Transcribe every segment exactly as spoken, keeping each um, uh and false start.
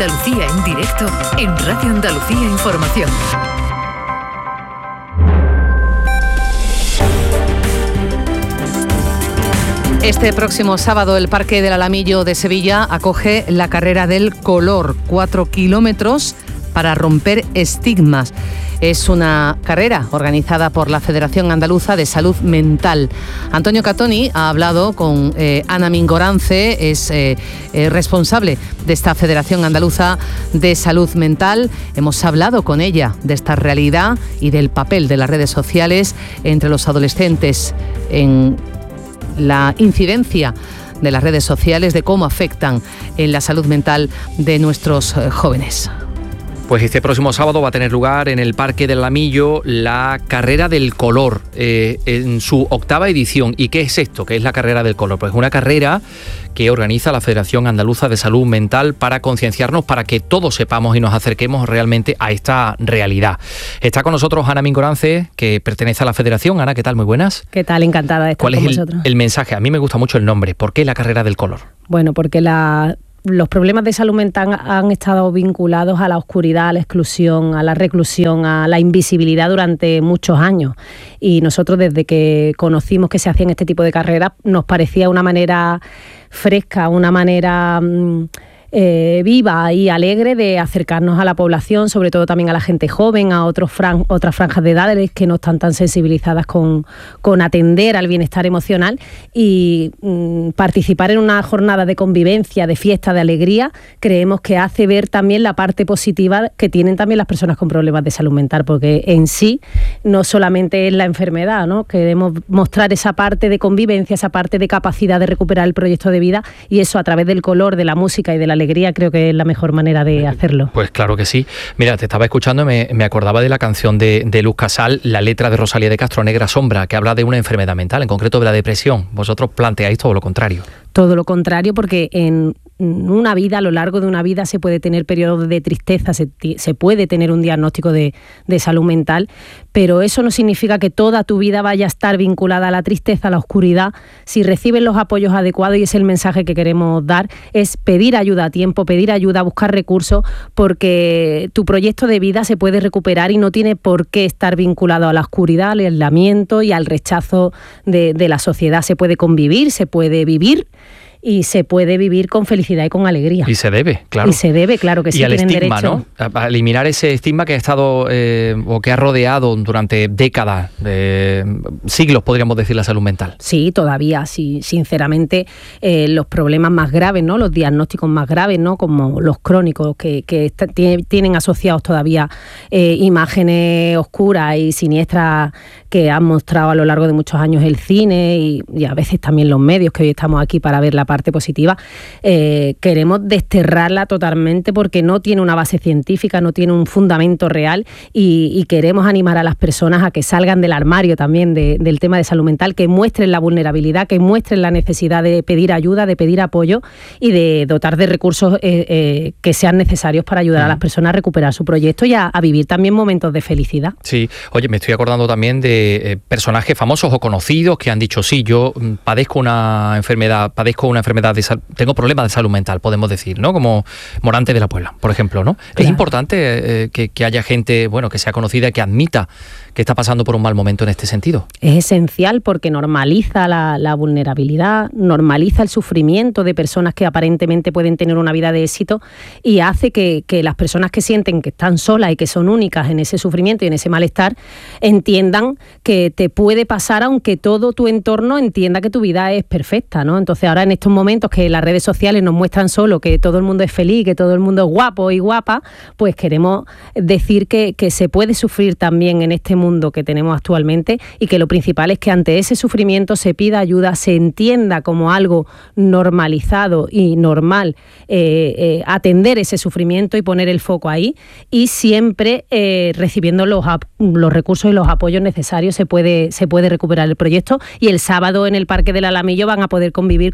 Andalucía en directo en Radio Andalucía Información. Este próximo sábado el Parque del Alamillo de Sevilla acoge la carrera del color, cuatro kilómetros para romper estigmas. Es una carrera organizada por la Federación Andaluza de Salud Mental. Antonio Catoni ha hablado con eh, Ana Mingorance, es eh, eh, responsable de esta Federación Andaluza de Salud Mental. Hemos hablado con ella de esta realidad y del papel de las redes sociales entre los adolescentes en la incidencia de las redes sociales, de cómo afectan en la salud mental de nuestros eh, jóvenes. Pues este próximo sábado va a tener lugar en el Parque del Alamillo la Carrera del Color, eh, en su octava edición. ¿Y qué es esto? ¿Qué es la Carrera del Color? Pues una carrera que organiza la Federación Andaluza de Salud Mental para concienciarnos, para que todos sepamos y nos acerquemos realmente a esta realidad. Está con nosotros Ana Mingorance, que pertenece a la Federación. Ana, ¿qué tal? Muy buenas. ¿Qué tal? Encantada de estar con vosotros. ¿Cuál es el, el mensaje? A mí me gusta mucho el nombre. ¿Por qué la Carrera del Color? Bueno, porque la... los problemas de salud mental han estado vinculados a la oscuridad, a la exclusión, a la reclusión, a la invisibilidad durante muchos años. Y nosotros, desde que conocimos que se hacían este tipo de carreras, nos parecía una manera fresca, una manera mmm, eh, viva y alegre de acercarnos a la población, sobre todo también a la gente joven, a otros fran- otras franjas de edades que no están tan sensibilizadas con, con atender al bienestar emocional, y mmm, participar en una jornada de convivencia, de fiesta, de alegría, creemos que hace ver también la parte positiva que tienen también las personas con problemas de salud mental, porque en sí no solamente es la enfermedad, ¿no? Queremos mostrar esa parte de convivencia, esa parte de capacidad de recuperar el proyecto de vida, y eso a través del color, de la música y de la alegría, creo que es la mejor manera de hacerlo. Pues claro que sí. Mira, te estaba escuchando y me, me acordaba de la canción de, de Luz Casal, la letra de Rosalía de Castro, Negra Sombra, que habla de una enfermedad mental, en concreto de la depresión. Vosotros planteáis todo lo contrario. Todo lo contrario, porque en una vida, a lo largo de una vida, se puede tener periodos de tristeza, se, se puede tener un diagnóstico de, de salud mental, pero eso no significa que toda tu vida vaya a estar vinculada a la tristeza, a la oscuridad. Si recibes los apoyos adecuados, y es el mensaje que queremos dar, es pedir ayuda a tiempo, pedir ayuda, buscar recursos, porque tu proyecto de vida se puede recuperar y no tiene por qué estar vinculado a la oscuridad, al aislamiento y al rechazo de, de la sociedad. Se puede convivir, se puede vivir, y se puede vivir con felicidad y con alegría. Y se debe, claro. Y se debe, claro que sí. Y al estigma, derecho, ¿no? A eliminar ese estigma que ha estado eh, o que ha rodeado durante décadas, eh, siglos, podríamos decir, la salud mental. Sí, todavía, sí, sinceramente, eh, los problemas más graves, ¿no? Los diagnósticos más graves, ¿no? Como los crónicos, que, que está, tiene, tienen asociados todavía eh, imágenes oscuras y siniestras que han mostrado a lo largo de muchos años el cine y, y a veces también los medios, que hoy estamos aquí para ver la parte positiva. Eh, queremos desterrarla totalmente porque no tiene una base científica, no tiene un fundamento real, y, y queremos animar a las personas a que salgan del armario también de, del tema de salud mental, que muestren la vulnerabilidad, que muestren la necesidad de pedir ayuda, de pedir apoyo y de dotar de recursos eh, eh, que sean necesarios para ayudar a las personas a recuperar su proyecto y a, a vivir también momentos de felicidad. Sí, oye, me estoy acordando también de eh, personajes famosos o conocidos que han dicho, sí, yo padezco una enfermedad, padezco una enfermedad de salud, tengo problemas de salud mental, podemos decir, ¿no? Como Morante de la Puebla, por ejemplo, ¿no? Claro. Es importante eh, que, que haya gente, bueno, que sea conocida, que admita que está pasando por un mal momento en este sentido. Es esencial porque normaliza la, la vulnerabilidad, normaliza el sufrimiento de personas que aparentemente pueden tener una vida de éxito, y hace que, que las personas que sienten que están solas y que son únicas en ese sufrimiento y en ese malestar, entiendan que te puede pasar aunque todo tu entorno entienda que tu vida es perfecta, ¿no? Entonces ahora, en estos momentos que las redes sociales nos muestran solo que todo el mundo es feliz, que todo el mundo es guapo y guapa, pues queremos decir que, que se puede sufrir también en este mundo que tenemos actualmente, y que lo principal es que ante ese sufrimiento se pida ayuda, se entienda como algo normalizado y normal eh, eh, atender ese sufrimiento y poner el foco ahí, y siempre eh, recibiendo los, los recursos y los apoyos necesarios se puede, se puede recuperar el proyecto. Y el sábado en el Parque del Alamillo van a poder convivir con personas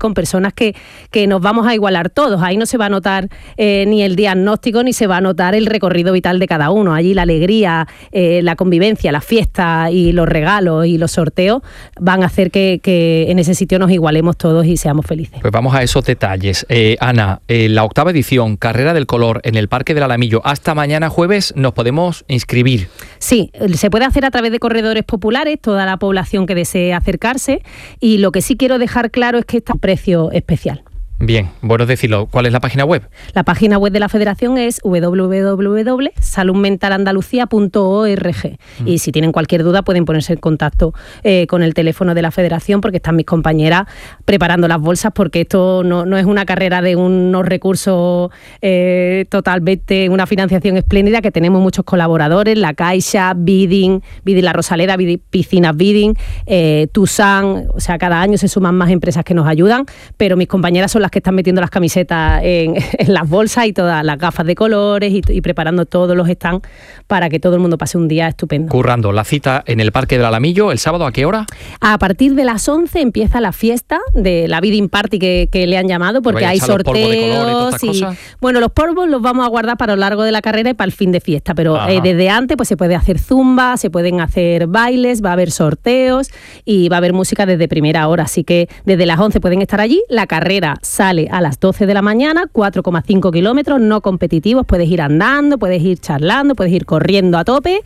personas que, que nos vamos a igualar todos. Ahí no se va a notar eh, ni el diagnóstico ni se va a notar el recorrido vital de cada uno. Allí la alegría, eh, la convivencia, la fiesta y los regalos y los sorteos van a hacer que, que en ese sitio nos igualemos todos y seamos felices. Pues vamos a esos detalles. Eh, Ana, eh, la octava edición, Carrera del Color, en el Parque del Alamillo, hasta mañana jueves nos podemos inscribir. Sí, se puede hacer a través de corredores populares, toda la población que desee acercarse, y lo que sí quiero dejar claro es que está a precio especial. Bien, bueno decirlo. ¿Cuál es la página web? La página web de la Federación es doble u doble u doble u punto salud mental andalucía punto org mm. y si tienen cualquier duda pueden ponerse en contacto eh, con el teléfono de la Federación, porque están mis compañeras preparando las bolsas, porque esto no, no es una carrera de unos recursos eh, totalmente, una financiación espléndida, que tenemos muchos colaboradores, la Caixa, Bidding, Bidding La Rosaleda, Bidding, Piscinas Bidding, eh, Tusan, o sea, cada año se suman más empresas que nos ayudan, pero mis compañeras son las que están metiendo las camisetas en, en las bolsas y todas las gafas de colores y, y preparando todos los stands para que todo el mundo pase un día estupendo. Currando. La cita en el Parque del Alamillo, ¿el sábado a qué hora? A partir de las once empieza la fiesta de la Bidding Party que, que le han llamado, porque hay sorteos y, y bueno, los polvos los vamos a guardar para lo largo de la carrera y para el fin de fiesta, pero eh, desde antes pues se puede hacer zumba, se pueden hacer bailes, va a haber sorteos y va a haber música desde primera hora, así que desde las once pueden estar allí. La carrera sale a las doce de la mañana, cuatro coma cinco kilómetros, no competitivos, puedes ir andando, puedes ir charlando, puedes ir corriendo a tope